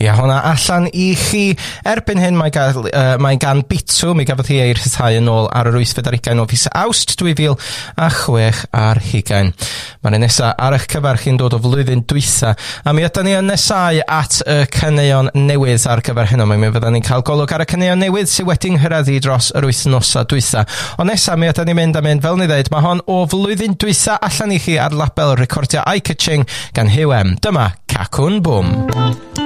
Ia, hwnna allan i chi. Erbyn hyn mae gan Bitw, mi gafodd hi ei rhyddhau yn ôl ar yr 8 o fis Awst 2020. Mae'r nesa ar eich cyfar chi'n dod o flwyddyn dwytha, a mi ydyn ni yn nesau at y caneuon newydd ar gyfer hyn, mi fydden ni'n cael golwg ar y caneuon newydd sydd wedi'n hyrraddu dros yr wythnosa dwytha. O nesa, mi ydyn ni'n mynd fel ni ddeud, mae hon o flwyddyn dwytha allan i chi ar label recordio eye-catching gan Huw M. Dyma Cacwn Bwm.